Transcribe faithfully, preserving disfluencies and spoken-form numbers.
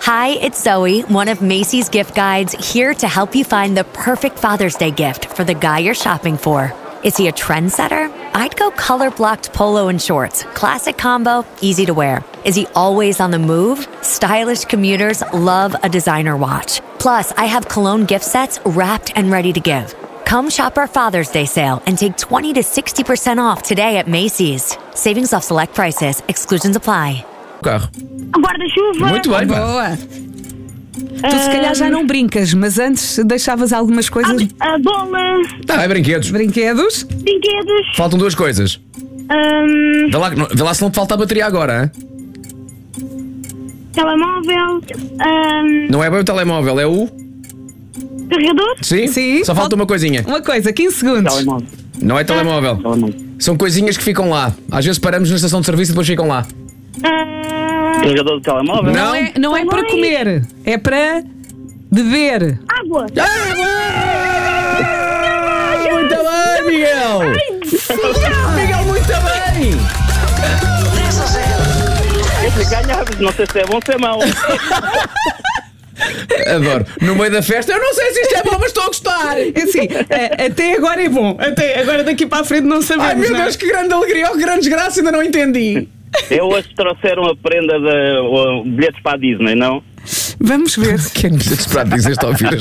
Hi, it's Zoe, one of Macy's gift guides, here to help you find the perfect Father's Day gift for the guy you're shopping for. Is he a trendsetter? I'd go color-blocked polo and shorts. Classic combo, easy to wear. Is he always on the move? Stylish commuters love a designer watch. Plus, I have cologne gift sets wrapped and ready to give. Come shop our Father's Day sale and take twenty to sixty percent off today at Macy's. Savings off select prices. Exclusions apply. Carro. Guarda-chuva. Muito bem, pá. Boa. Tu se calhar já não brincas, mas antes deixavas algumas coisas. A bola. Tá, é brinquedos. Brinquedos? Brinquedos. Faltam duas coisas. Um, Vê lá, vê lá se não te falta a bateria agora, hein? telemóvel. Um, Não é bem o telemóvel, é o... carregador. Sim? Sim. Só falta uma coisinha. Uma coisa, quinze segundos. Telemóvel. Não é telemóvel. Telemóvel. São coisinhas que ficam lá. Às vezes paramos na estação de serviço e depois ficam lá. Um, Carregador de telemóvel. Não. Não é, não é para comer, é para beber. água. Ah, muito bem, Miguel! Miguel, muito bem! Esse ganhámos, não sei se é bom ou se é mau. Adoro. No meio da festa, eu não sei se isto é bom, mas estou a gostar. É assim, é, até agora é bom. Até agora daqui para a frente não sabemos. Ai, meu não é? Deus, que grande alegria, oh, que grande desgraça, ainda não entendi. Eu hoje trouxeram a prenda de uh, bilhetes para a Disney, não? Vamos ver. Que é que se para dizer, está a ouvir?